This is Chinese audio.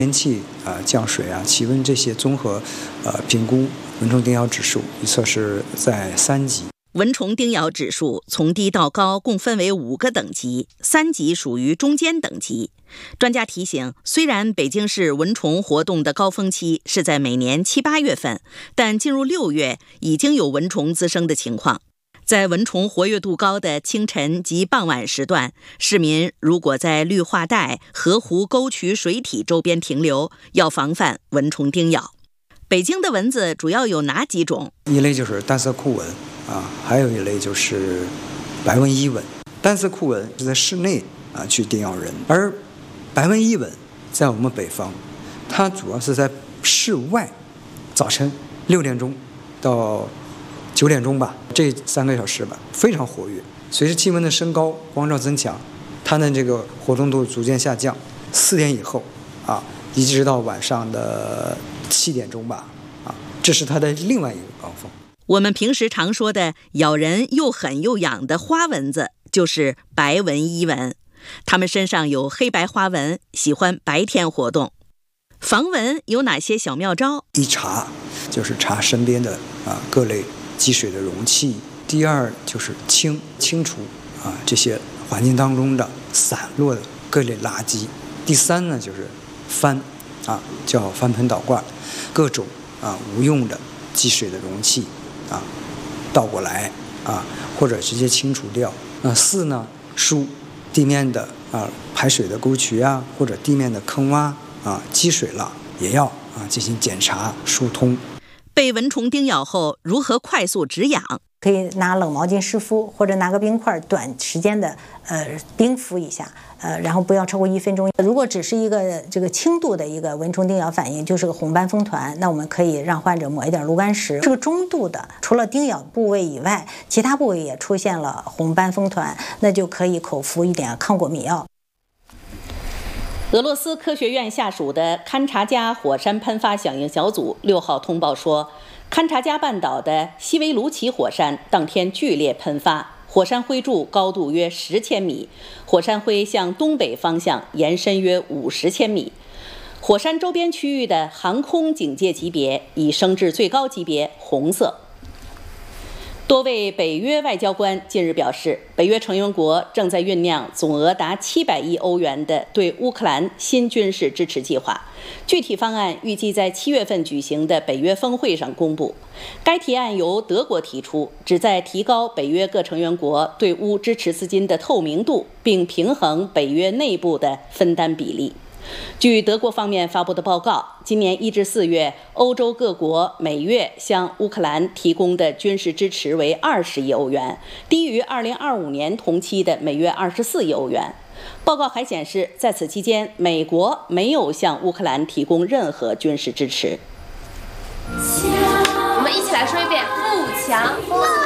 天气降水气温这些综合评估，蚊虫叮咬指数预测是在3级。 蚊虫叮咬指数从低到高共分为5个等级，3级属于中间等级。专家提醒，虽然北京市蚊虫活动的高峰期是在每年7、8月份，但进入6月已经有蚊虫滋生的情况。在蚊虫活跃度高的清晨及傍晚时段，市民如果在绿化带、河湖、沟渠、水体周边停留，要防范蚊虫叮咬。北京的蚊子主要有哪几种？ 一类就是单色库蚊还有一类就是白纹伊蚊。单色库蚊是在室内去叮咬人，而白纹伊蚊在我们北方，它主要是在室外，早晨6点钟到9点钟吧，这3个小时吧，非常活跃。随着气温的升高，光照增强，它的这个活动度逐渐下降。4点以后一直到晚上的7点钟吧，这是它的另外一个高峰。 我们平时常说的咬人又狠又痒的花蚊子，就是白纹伊蚊。它们身上有黑白花纹，喜欢白天活动。防蚊有哪些小妙招？ 一查就是查身边的各类积水的容器。第二就是清除这些环境当中的散落的各类垃圾。第三呢就是翻叫翻盆倒罐，各种无用的积水的容器倒过来或者直接清除掉。4呢疏地面的排水的沟渠或者地面的坑洼积水了也要进行检查疏通。 被蚊虫叮咬后如何快速止痒？ 可以拿冷毛巾湿敷，或者拿个冰块短时间的冰敷一下，然后不要超过1分钟。如果只是一个这个轻度的一个蚊虫叮咬反应，就是个红斑风团，那我们可以让患者抹一点炉甘石。这个中度的，除了叮咬部位以外，其他部位也出现了红斑风团，那就可以口服一点抗过敏药。 俄罗斯科学院下属的勘察加火山喷发响应小组6号通报说，勘察加半岛的西维卢奇火山当天剧烈喷发，火山灰柱高度约10千米，火山灰向东北方向延伸约50千米。火山周边区域的航空警戒级别已升至最高级别红色。多位北约外交官近日表示，北约成员国正在酝酿总额达700亿欧元的对乌克兰新军事支持计划，具体方案预计在7月份举行的北约峰会上公布。该提案由德国提出，旨在提高北约各成员国对乌支持资金的透明度，并平衡北约内部的分担比例。据德国方面发布的报告，今年1至4月，欧洲各国每月向乌克兰提供的军事支持为20亿欧元，低于2025年同期的每月24亿欧元。报告还显示，在此期间，美国没有向乌克兰提供任何军事支持。 我们一起来说一遍：富强。